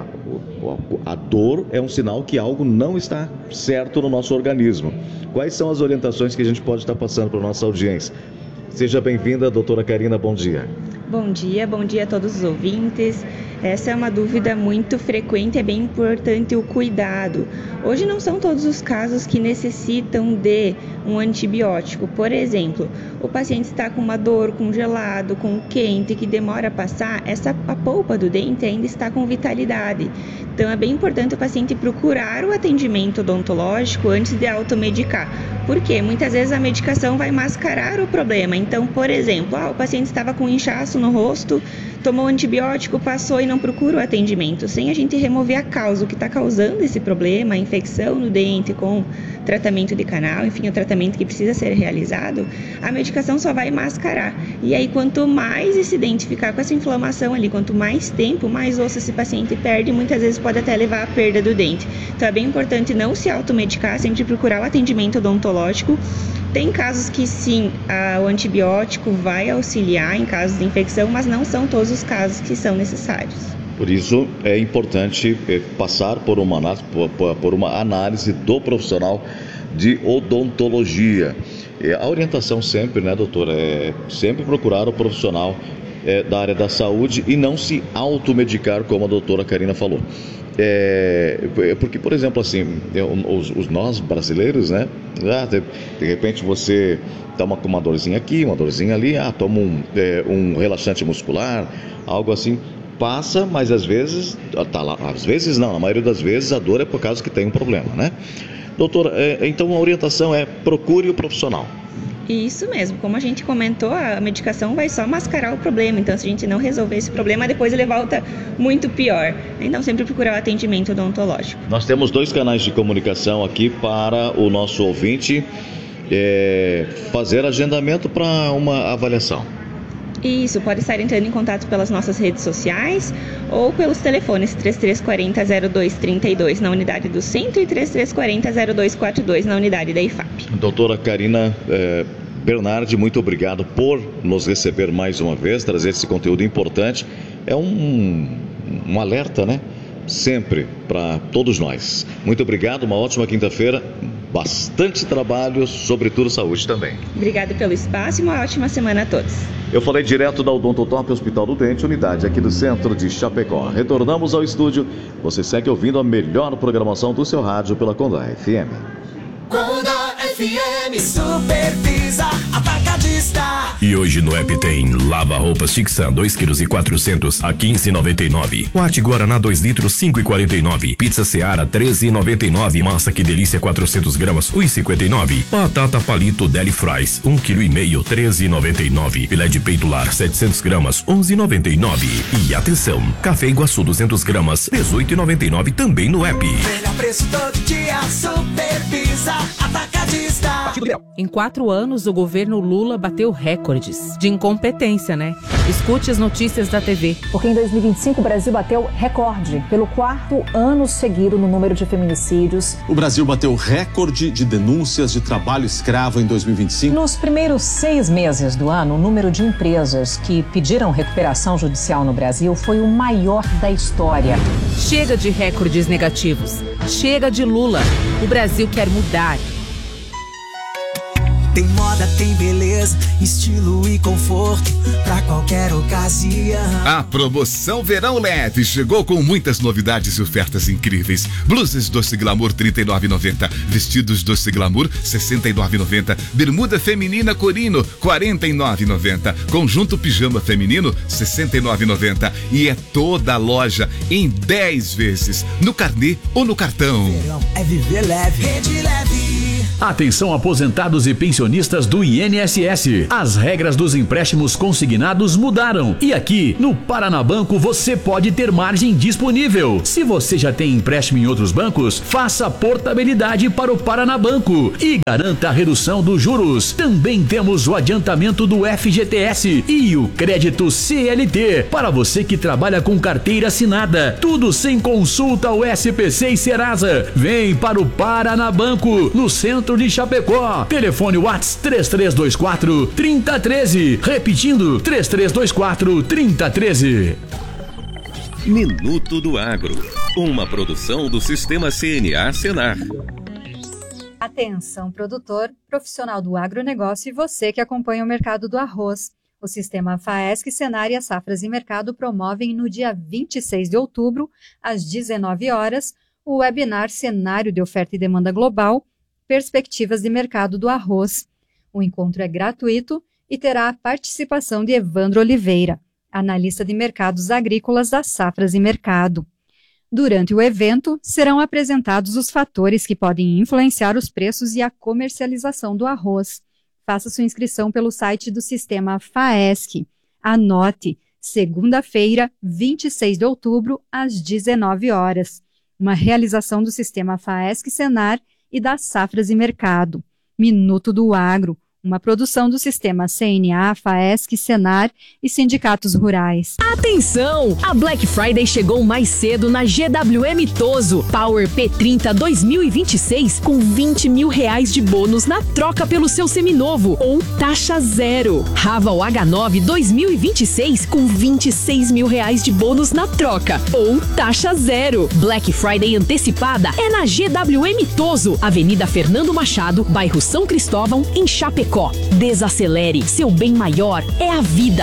a dor é um sinal que algo não está certo no nosso organismo. Quais são as orientações que a gente pode estar passando para a nossa audiência? Seja bem-vinda, doutora Karina, bom dia. Bom dia, bom dia a todos os ouvintes. Essa é uma dúvida muito frequente, é bem importante o cuidado. Hoje não são todos os casos que necessitam de um antibiótico. Por exemplo, o paciente está com uma dor, com gelado, com quente, que demora a passar, essa, a polpa do dente ainda está com vitalidade. Então é bem importante o paciente procurar o atendimento odontológico antes de automedicar. Por quê? Muitas vezes a medicação vai mascarar o problema. Então, por exemplo, ah, o paciente estava com inchaço no rosto, tomou antibiótico, passou e não procura o atendimento. Sem a gente remover a causa, o que está causando esse problema, a infecção no dente com tratamento de canal, enfim, o tratamento que precisa ser realizado, a medicação só vai mascarar. E aí, quanto mais esse dente ficar com essa inflamação ali, quanto mais tempo, mais osso esse paciente perde, muitas vezes pode até levar à perda do dente. Então, é bem importante não se automedicar, sempre procurar o atendimento odontológico. Tem casos que sim, a, o antibiótico vai auxiliar em casos de infecção, mas não são todos os casos que são necessários. Por isso é importante é, passar por uma, por, por uma análise do profissional de odontologia. É, a orientação sempre, né, doutora, é sempre procurar o profissional é, da área da saúde e não se automedicar, como a doutora Karina falou. É, porque, por exemplo, assim, os, os nós brasileiros, né, ah, de, de repente você toma com uma dorzinha aqui, uma dorzinha ali, ah, toma um, é, um relaxante muscular, algo assim, passa, mas às vezes, tá lá, às vezes não, a maioria das vezes a dor é por causa que tem um problema, né? Doutora, é, então a orientação é procure o profissional. Isso mesmo, como a gente comentou, a medicação vai só mascarar o problema, então se a gente não resolver esse problema, depois ele volta muito pior. Então sempre procurar o atendimento odontológico. Nós temos dois canais de comunicação aqui para o nosso ouvinte é, fazer agendamento para uma avaliação. Isso, pode estar entrando em contato pelas nossas redes sociais ou pelos telefones três três quatro zero, zero dois três dois na unidade do centro e três três quatro zero, zero dois quatro dois na unidade da I F A P. Doutora Karina eh, Bernardi, muito obrigado por nos receber mais uma vez, trazer esse conteúdo importante. É um, um alerta, né? Sempre para todos nós. Muito obrigado, uma ótima quinta-feira, bastante trabalho, sobretudo saúde também. Obrigado pelo espaço e uma ótima semana a todos. Eu falei direto da Odontotop Hospital do Dente, unidade aqui do centro de Chapecó. Retornamos ao estúdio. Você segue ouvindo a melhor programação do seu rádio pela Conda F M. Conda F M, Supervisa Atacadista. E hoje no app tem lava roupas Tixan dois quilos e quatrocentos a quinze reais e noventa e nove centavos. Quat Guaraná dois litros cinco reais e quarenta e nove centavos. Pizza Seara treze reais e noventa e nove centavos. Massa Que Delícia quatrocentos gramas um real e cinquenta e nove centavos. Batata Palito Deli Fries um quilo e meio treze reais e noventa e nove centavos. Filé de peito lar setecentos gramas onze reais e noventa e nove centavos. E atenção, Café Iguaçu duzentos gramas dezoito reais e noventa e nove centavos também no app. Melhor preço todo dia, Supervisa Atacadista. Em quatro anos, o governo Lula bateu recordes de incompetência, né? Escute as notícias da T V. Porque em dois mil e vinte e cinco o Brasil bateu recorde pelo quarto ano seguido no número de feminicídios. O Brasil bateu recorde de denúncias de trabalho escravo em dois mil e vinte e cinco. Nos primeiros seis meses do ano, o número de empresas que pediram recuperação judicial no Brasil foi o maior da história. Chega de recordes negativos. Chega de Lula. O Brasil quer mudar. Tem moda, tem beleza, estilo e conforto pra qualquer ocasião. A promoção Verão Leve chegou com muitas novidades e ofertas incríveis. Blusas Doce Glamour trinta e nove reais e noventa centavos, vestidos Doce Glamour sessenta e nove reais e noventa centavos, bermuda feminina Corino quarenta e nove reais e noventa centavos, conjunto pijama feminino sessenta e nove reais e noventa centavos e é toda a loja em dez vezes, no carnê ou no cartão. Verão é viver leve, rede leve. Atenção aposentados e pensionistas do I N S S. As regras dos empréstimos consignados mudaram e aqui no Paranabanco você pode ter margem disponível. Se você já tem empréstimo em outros bancos, faça portabilidade para o Paranabanco e garanta a redução dos juros. Também temos o adiantamento do F G T S e o crédito C L T para você que trabalha com carteira assinada. Tudo sem consulta ao S P C e Serasa. Vem para o Paranabanco, no centro de Chapecó. Telefone WhatsApp três três dois quatro, três zero um três. Repetindo, três três dois quatro, três zero um três. Minuto do Agro, uma produção do Sistema C N A Senar. Atenção, produtor, profissional do agronegócio e você que acompanha o mercado do arroz. O Sistema FAESC, Senar e a Safras e Mercado promovem no dia vinte e seis de outubro, às dezenove horas, o webinar Cenário de Oferta e Demanda Global, Perspectivas de Mercado do Arroz. O encontro é gratuito e terá a participação de Evandro Oliveira, analista de mercados agrícolas da Safras e Mercado. Durante o evento, serão apresentados os fatores que podem influenciar os preços e a comercialização do arroz. Faça sua inscrição pelo site do Sistema FAESC. Anote, segunda-feira, vinte e seis de outubro, às dezenove horas. Uma realização do Sistema FAESC Senar e das Safras e Mercado. Minuto do Agro, uma produção do Sistema C N A, FAESC, Senar e sindicatos rurais. Atenção! A Black Friday chegou mais cedo na G W M Toso Power P trinta dois mil e vinte e seis com vinte mil reais de bônus na troca pelo seu seminovo ou taxa zero. Raval H nove dois mil e vinte e seis com vinte e seis mil reais de bônus na troca ou taxa zero. Black Friday antecipada é na G W M Toso, Avenida Fernando Machado, bairro São Cristóvão, em Chapecó. Desacelere, seu bem maior é a vida.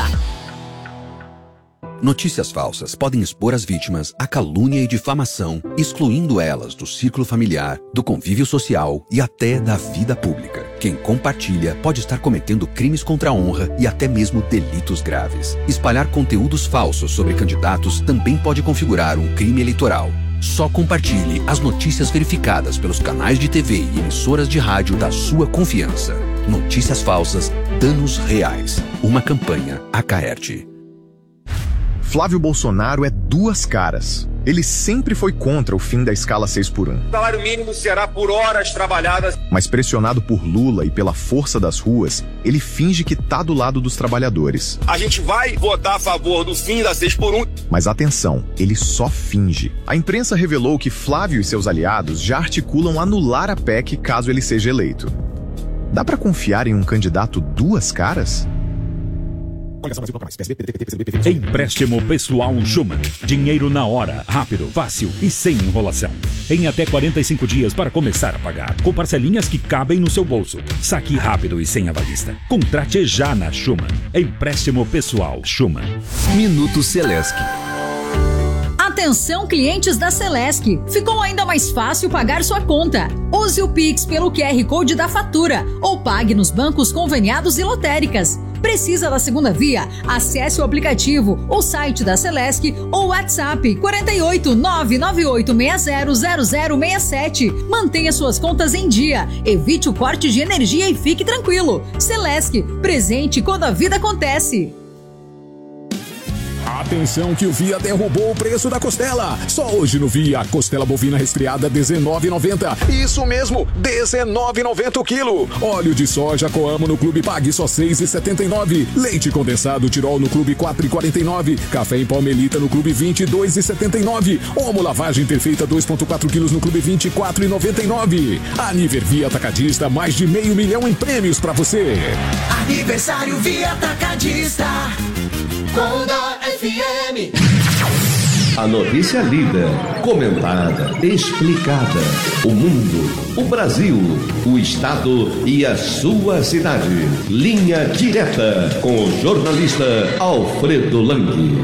Notícias falsas podem expor as vítimas à calúnia e difamação, excluindo elas do círculo familiar, do convívio social e até da vida pública. Quem compartilha pode estar cometendo crimes contra a honra e até mesmo delitos graves. Espalhar conteúdos falsos sobre candidatos também pode configurar um crime eleitoral. Só compartilhe as notícias verificadas pelos canais de T V e emissoras de rádio da sua confiança. notícias falsas, danos reais. Uma campanha Acaerte. Flávio Bolsonaro é duas caras. Ele sempre foi contra o fim da escala seis por um. O salário mínimo será por horas trabalhadas. Mas pressionado por Lula e pela força das ruas, ele finge que tá do lado dos trabalhadores. A gente vai votar a favor do fim da seis por um. Mas atenção, ele só finge. A imprensa revelou que Flávio e seus aliados já articulam anular a P E C caso ele seja eleito. Dá pra confiar em um candidato duas caras? Empréstimo pessoal Schumann. Dinheiro na hora, rápido, fácil e sem enrolação. Em até quarenta e cinco dias para começar a pagar, com parcelinhas que cabem no seu bolso. Saque rápido e sem avalista. Contrate já na Schumann. Empréstimo pessoal Schumann. Minuto Celesc. Atenção, clientes da Celesc. Ficou ainda mais fácil pagar sua conta. Use o Pix pelo Q R Code da fatura ou pague nos bancos conveniados e lotéricas. Precisa da segunda via? Acesse o aplicativo, o site da Celesc ou WhatsApp quatro oito nove nove oito seis zero zero zero seis sete. Mantenha suas contas em dia, evite o corte de energia e fique tranquilo. Celesc, presente quando a vida acontece. Atenção que o Via derrubou o preço da costela. Só hoje no Via, costela bovina resfriada dezenove reais e noventa centavos. Isso mesmo, dezenove reais e noventa centavos o quilo. Óleo de soja Coamo no Clube Pague só seis reais e setenta e nove centavos. Leite condensado Tirol no Clube quatro reais e quarenta e nove centavos. Café em pó Melita no Clube vinte e dois reais e setenta e nove centavos. Omo lavagem perfeita dois vírgula quatro quilos no Clube vinte e quatro reais e noventa e nove centavos. Aniver Via Atacadista, mais de meio milhão em prêmios pra você. Aniversário Via Atacadista. Conda F M. A notícia lida, comentada, explicada. O mundo, o Brasil, o estado e a sua cidade. Linha direta com o jornalista Alfredo Lang.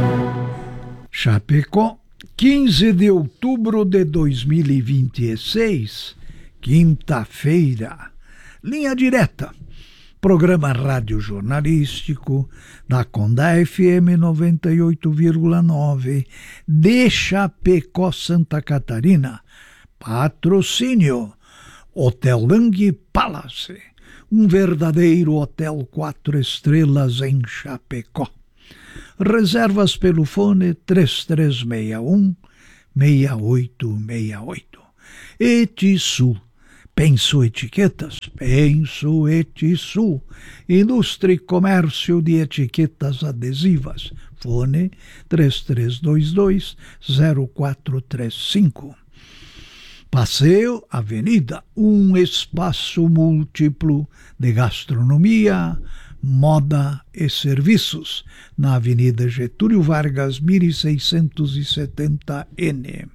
Chapecó, quinze de outubro de dois mil e vinte e seis, quinta-feira. Linha direta. Programa rádio jornalístico da Conda F M noventa e oito vírgula nove de Chapecó, Santa Catarina. Patrocínio Hotel Lang Palace, um verdadeiro hotel quatro estrelas em Chapecó. Reservas pelo fone três três seis um, seis oito seis oito. Etisul. Penso Etiquetas, Penso Etisul, Indústria e Comércio de Etiquetas Adesivas, fone três três dois dois, zero quatro três cinco. Passeio Avenida, um espaço múltiplo de gastronomia, moda e serviços, na Avenida Getúlio Vargas, mil seiscentos e setenta N.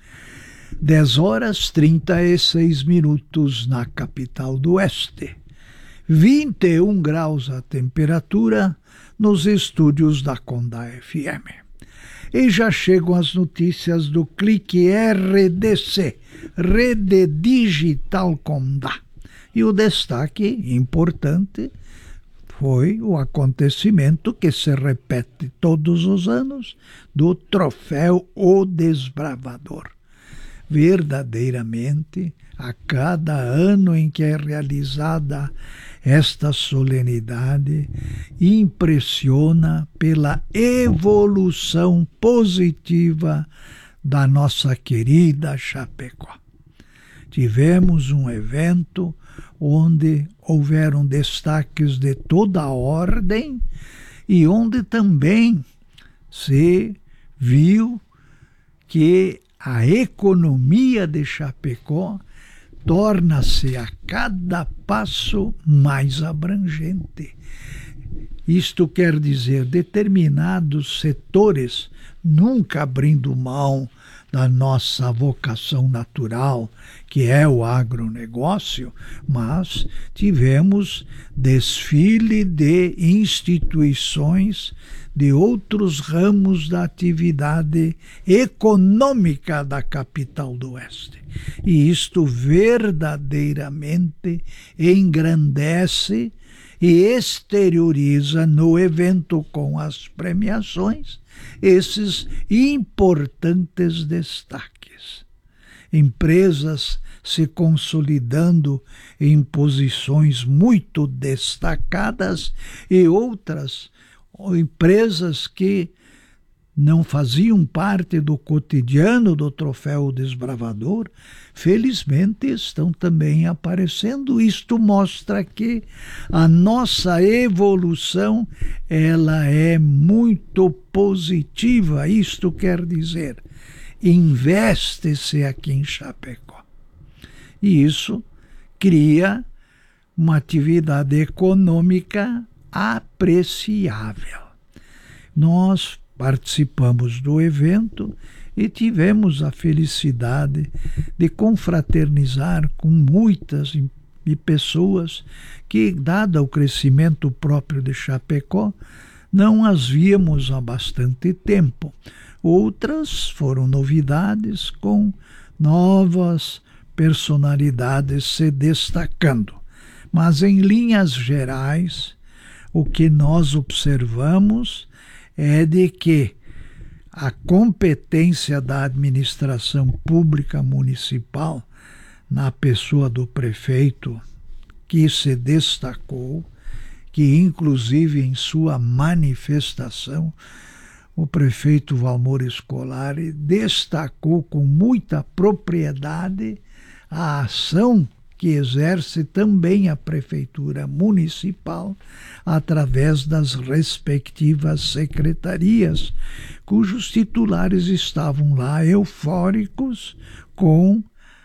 dez horas trinta e seis minutos na capital do Oeste. vinte e um graus a temperatura nos estúdios da Conda F M. E já chegam as notícias do Clique R D C, Rede Digital Conda. E o destaque importante foi o acontecimento que se repete todos os anos do Troféu O Desbravador. Verdadeiramente, a cada ano em que é realizada esta solenidade, impressiona pela evolução positiva da nossa querida Chapecó. Tivemos um evento onde houveram destaques de toda a ordem e onde também se viu que a economia de Chapecó torna-se a cada passo mais abrangente. Isto quer dizer, determinados setores, nunca abrindo mão da nossa vocação natural, que é o agronegócio, mas tivemos desfile de instituições de outros ramos da atividade econômica da capital do Oeste. E isto verdadeiramente engrandece e exterioriza no evento com as premiações esses importantes destaques. Empresas se consolidando em posições muito destacadas e outras empresas que não faziam parte do cotidiano do Troféu Desbravador, felizmente estão também aparecendo. Isto mostra que a nossa evolução ela é muito positiva. Isto quer dizer, investe-se aqui em Chapecó. E isso cria uma atividade econômica apreciável. Nós participamos do evento e tivemos a felicidade de confraternizar com muitas pessoas que, dado o crescimento próprio de Chapecó, não as víamos há bastante tempo. Outras foram novidades com novas personalidades se destacando. Mas, em linhas gerais, o que nós observamos é de que a competência da administração pública municipal, na pessoa do prefeito, que se destacou, que inclusive em sua manifestação, o prefeito Valmor Scolari destacou com muita propriedade a ação que exerce também a Prefeitura Municipal através das respectivas secretarias, cujos titulares estavam lá eufóricos com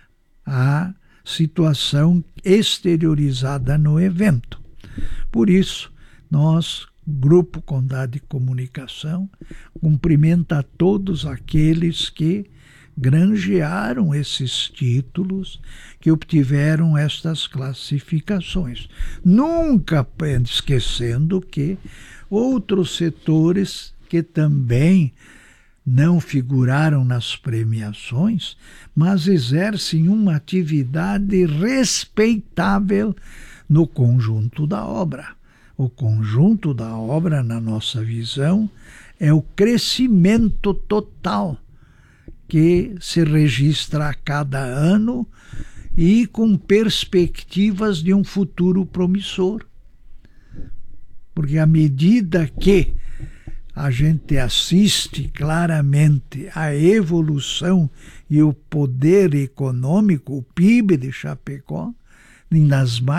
a situação exteriorizada no evento. Por isso, nós, Grupo Condade de Comunicação, cumprimenta a todos aqueles que granjearam esses títulos, que obtiveram estas classificações. Nunca esquecendo que outros setores que também não figuraram nas premiações, mas exercem uma atividade respeitável no conjunto da obra. O conjunto da obra, na nossa visão, é o crescimento total que se registra a cada ano e com perspectivas de um futuro promissor. Porque à medida que a gente assiste claramente a evolução e o poder econômico, o P I B de Chapecó, nas mais